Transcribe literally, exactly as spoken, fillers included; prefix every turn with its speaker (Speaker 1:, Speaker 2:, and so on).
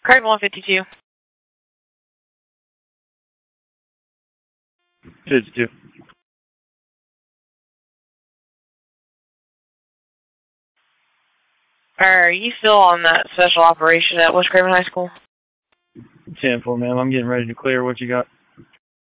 Speaker 1: Craven one fifty-two.
Speaker 2: fifty-two.
Speaker 1: Are you still on that special operation at West Craven High School?
Speaker 2: ten four, ma'am. I'm getting ready to clear. What you got?